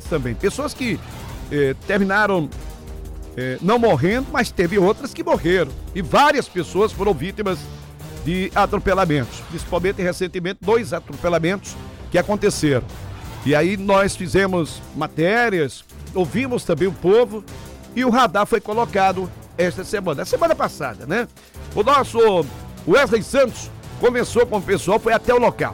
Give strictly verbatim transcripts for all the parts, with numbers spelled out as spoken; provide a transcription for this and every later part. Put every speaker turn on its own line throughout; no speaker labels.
também. Pessoas que eh, terminaram eh, não morrendo, mas teve outras que morreram. E várias pessoas foram vítimas de atropelamentos. Principalmente recentemente, dois atropelamentos que aconteceram. E aí nós fizemos matérias, ouvimos também o povo e o radar foi colocado esta semana, a semana passada, né? O nosso Wesley Santos conversou com o pessoal, foi até o local.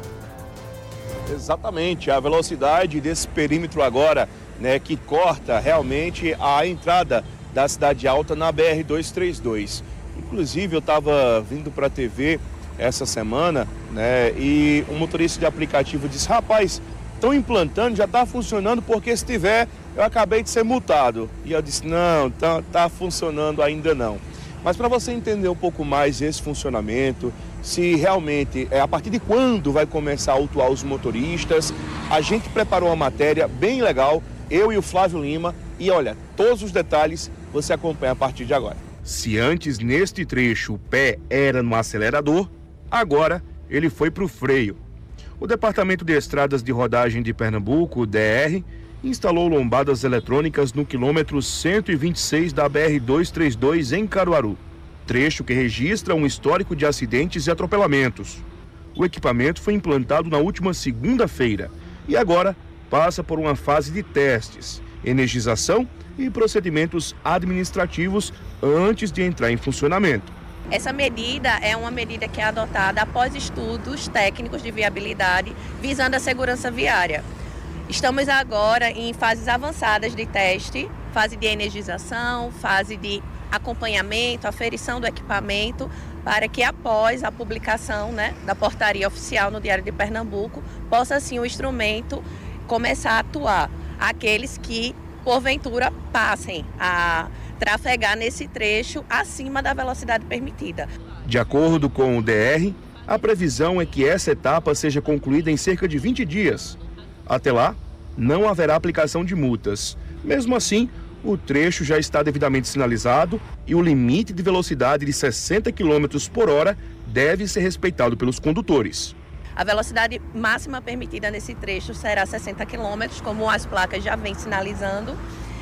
Exatamente, a velocidade desse perímetro agora, né, que corta realmente a entrada da Cidade Alta na B R duzentos e trinta e dois. Inclusive eu estava vindo para a T V essa semana, né, e um motorista de aplicativo disse, rapaz, estão implantando, já está funcionando, porque se tiver, eu acabei de ser multado. E eu disse, não, tá, tá funcionando ainda não. Mas para você entender um pouco mais esse funcionamento, se realmente, é, a partir de quando vai começar a autuar os motoristas, a gente preparou uma matéria bem legal, eu e o Flávio Lima, e olha, todos os detalhes você acompanha a partir de agora.
Se antes neste trecho o pé era no acelerador, agora ele foi para o freio. O Departamento de Estradas de Rodagem de Pernambuco, o D R, instalou lombadas eletrônicas no quilômetro cento e vinte e seis da B R duzentos e trinta e dois em Caruaru, trecho que registra um histórico de acidentes e atropelamentos. O equipamento foi implantado na última segunda-feira e agora passa por uma fase de testes, energização e procedimentos administrativos antes de entrar em funcionamento.
Essa medida é uma medida que é adotada após estudos técnicos de viabilidade visando a segurança viária. Estamos agora em fases avançadas de teste, fase de energização, fase de acompanhamento, aferição do equipamento, para que após a publicação, né, da portaria oficial no Diário de Pernambuco, possa assim o instrumento começar a atuar. Aqueles que, porventura, passem a trafegar nesse trecho acima da velocidade permitida.
De acordo com o D R, a previsão é que essa etapa seja concluída em cerca de vinte dias. Até lá, não haverá aplicação de multas. Mesmo assim, o trecho já está devidamente sinalizado e o limite de velocidade de sessenta quilômetros por hora deve ser respeitado pelos condutores.
A velocidade máxima permitida nesse trecho será sessenta quilômetros, como as placas já vêm sinalizando.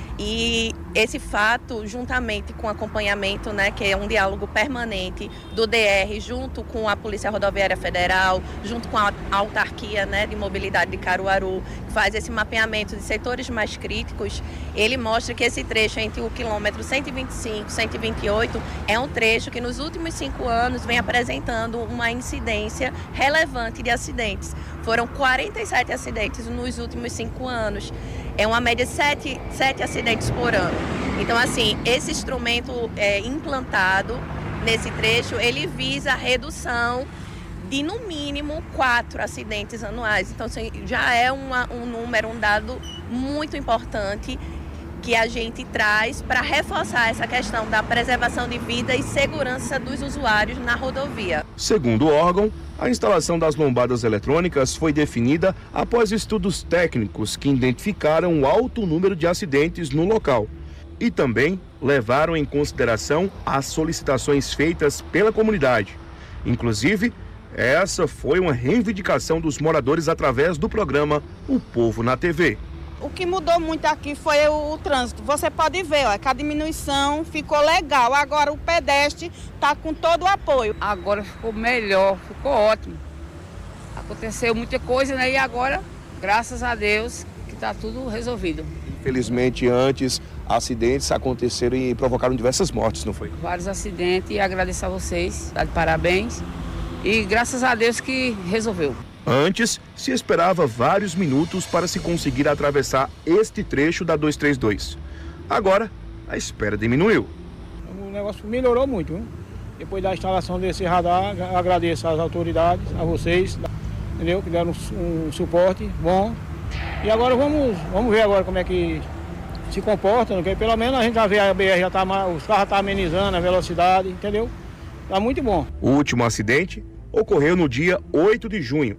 E esse fato, juntamente com acompanhamento, né, que é um diálogo permanente do D R junto com a Polícia Rodoviária Federal, junto com a autarquia, né, de mobilidade de Caruaru, que faz esse mapeamento de setores mais críticos, ele mostra que esse trecho entre o quilômetro cento e vinte e cinco e cento e vinte e oito é um trecho que nos últimos cinco anos vem apresentando uma incidência relevante de acidentes. Foram quarenta e sete acidentes nos últimos cinco anos. É uma média de sete, sete acidentes por ano. Então, assim, esse instrumento é, implantado nesse trecho, ele visa a redução de, no mínimo, quatro acidentes anuais. Então, assim, já é uma, um número, um dado muito importante que a gente traz para reforçar essa questão da preservação de vida e segurança dos usuários na rodovia.
Segundo o órgão, a instalação das lombadas eletrônicas foi definida após estudos técnicos que identificaram o alto número de acidentes no local e também levaram em consideração as solicitações feitas pela comunidade. Inclusive, essa foi uma reivindicação dos moradores através do programa O Povo na T V.
O que mudou muito aqui foi o, o trânsito. Você pode ver, ó, que a diminuição ficou legal. Agora o pedestre está com todo o apoio.
Agora ficou melhor, ficou ótimo. Aconteceu muita coisa, né? E agora, graças a Deus, que está tudo resolvido.
Infelizmente, antes, acidentes aconteceram e provocaram diversas mortes, não foi?
Vários acidentes e agradeço a vocês, dar de parabéns. E graças a Deus que resolveu.
Antes, se esperava vários minutos para se conseguir atravessar este trecho da duzentos e trinta e dois. Agora, a espera diminuiu.
O negócio melhorou muito, hein? Depois da instalação desse radar, agradeço às autoridades, a vocês, entendeu? Que deram um, um suporte bom. E agora vamos, vamos ver agora como é que se comporta, porque pelo menos a gente já vê a B R, já tá, os carros estão amenizando a velocidade, entendeu? Tá muito bom.
O último acidente ocorreu no dia oito de junho.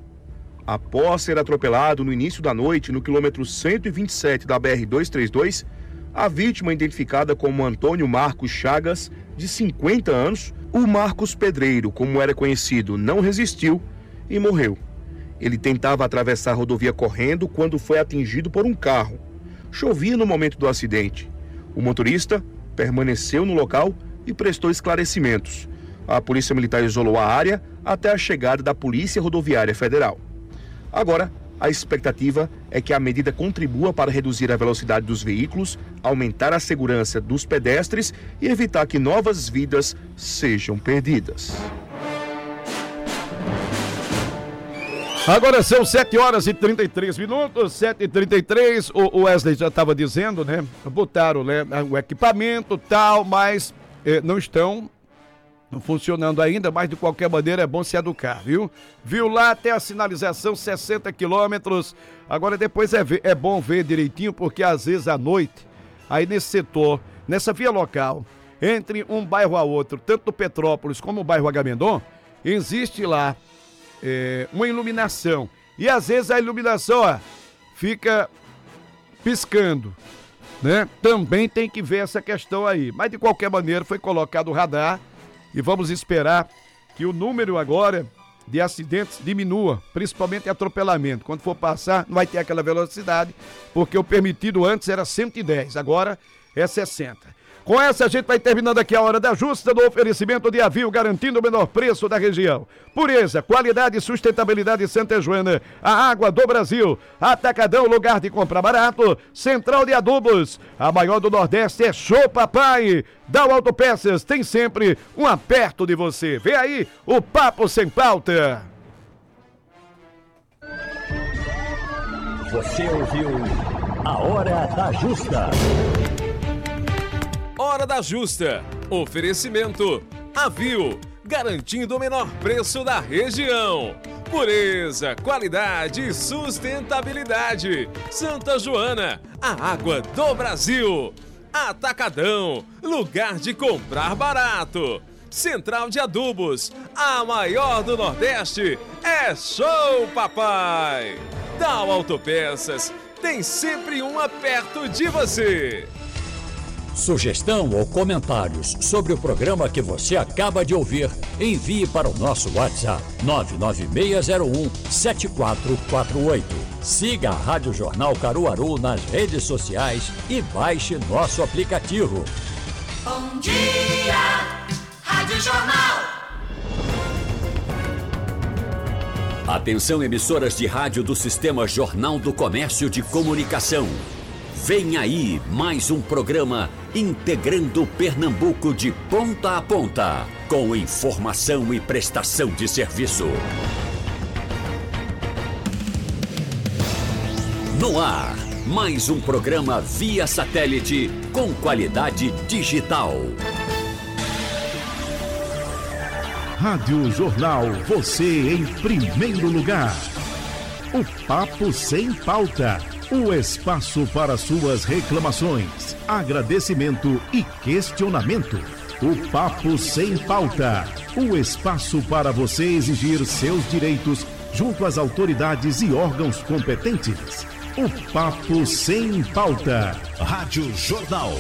Após ser atropelado no início da noite no quilômetro cento e vinte e sete da B R duzentos e trinta e dois, a vítima, identificada como Antônio Marcos Chagas, de cinquenta anos, o Marcos Pedreiro, como era conhecido, não resistiu e morreu. Ele tentava atravessar a rodovia correndo quando foi atingido por um carro. Chovia no momento do acidente. O motorista permaneceu no local e prestou esclarecimentos. A Polícia Militar isolou a área até a chegada da Polícia Rodoviária Federal. Agora, a expectativa é que a medida contribua para reduzir a velocidade dos veículos, aumentar a segurança dos pedestres e evitar que novas vidas sejam perdidas.
Agora são sete horas e trinta e três minutos, sete e trinta e três, o Wesley já estava dizendo, né? Botaram, né, o equipamento tal, mas eh, não estão funcionando ainda, mas de qualquer maneira é bom se educar, viu? Viu lá até a sinalização sessenta quilômetros, agora depois é, ver, é bom ver direitinho, porque às vezes à noite, aí nesse setor, nessa via local, entre um bairro a outro, tanto do Petrópolis como o bairro Agamemnon, existe lá é, uma iluminação, e às vezes a iluminação, ó, fica piscando, né? Também tem que ver essa questão aí, mas de qualquer maneira foi colocado o radar. E vamos esperar que o número agora de acidentes diminua, principalmente atropelamento. Quando for passar, não vai ter aquela velocidade, porque o permitido antes era cento e dez, agora é sessenta. Com essa, a gente vai terminando aqui a Hora da Justa, do oferecimento de Avio, garantindo o menor preço da região. Pureza, qualidade e sustentabilidade Santa Joana, a água do Brasil. Atacadão, lugar de comprar barato. Central de Adubos, a maior do Nordeste é Show Papai. Dal Autopeças, tem sempre um aperto de você. Vem aí o Papo Sem Pauta.
Você ouviu a Hora da Justa.
Hora da Justa. Oferecimento Avio, garantindo o menor preço da região. Pureza, qualidade e sustentabilidade. Santa Joana, a água do Brasil. Atacadão, lugar de comprar barato. Central de Adubos, a maior do Nordeste, é Show Papai. Dal Autopeças, tem sempre uma perto de você.
Sugestão ou comentários sobre o programa que você acaba de ouvir, envie para o nosso WhatsApp nove nove seis zero um sete quatro quatro oito. Siga a Rádio Jornal Caruaru nas redes sociais e baixe nosso aplicativo.
Bom dia, Rádio Jornal.
Atenção, emissoras de rádio do Sistema Jornal do Comércio de Comunicação. Vem aí mais um programa integrando Pernambuco de ponta a ponta, com informação e prestação de serviço. No ar, mais um programa via satélite com qualidade digital.
Rádio Jornal, você em primeiro lugar. O Papo Sem Pauta. O espaço para suas reclamações, agradecimento e questionamento. O Papo Sem Pauta. O espaço para você exigir seus direitos junto às autoridades e órgãos competentes. O Papo Sem Pauta. Rádio Jornal.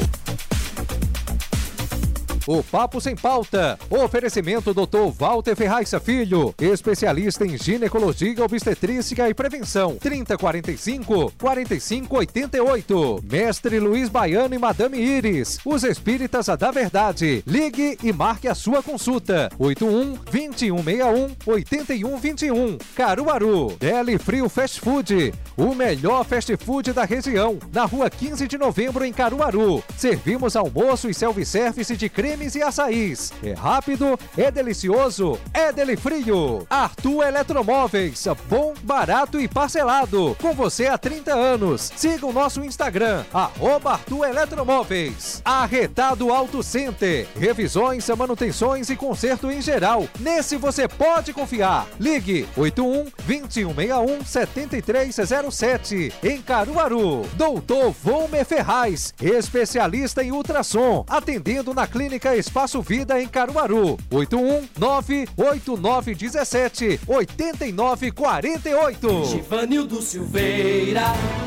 O Papo Sem Pauta. Oferecimento doutor Walter Ferraz Filho, especialista em ginecologia, obstetrícia e prevenção. trinta, quarenta e cinco, quarenta e cinco, oitenta e oito. Mestre Luiz Baiano e Madame Iris, os espíritas da verdade. Ligue e marque a sua consulta. oito um, vinte e um sessenta e um, oitenta e um vinte e um. Caruaru. Deli Frio Fast Food, o melhor fast food da região. Na rua quinze de novembro, em Caruaru. Servimos almoço e self-service de creme e açaís. É rápido, é delicioso, é Deli Frio. Arthur Eletromóveis, bom, barato e parcelado. Com você há trinta anos. Siga o nosso Instagram, arroba Arthur Eletromóveis. Arretado Auto Center, revisões, manutenções e conserto em geral. Nesse você pode confiar. Ligue oito um, vinte e um sessenta e um, setenta e três zero sete. Em Caruaru. Doutor Volmer Ferraz, especialista em ultrassom, atendendo na clínica Espaço Vida em Caruaru. oito um nove oito nove um sete oito nove quatro oito.
Givanildo Silveira.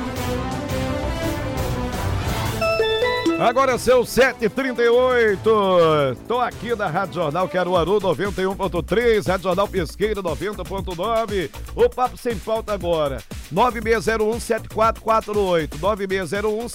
Agora são sete e trinta e oito. Tô aqui na Rádio Jornal Caruaru noventa e um ponto três, Rádio Jornal Pesqueira noventa ponto nove. O Papo Sem Pauta agora. nove seis zero um sete quatro quatro oito. nove seis zero um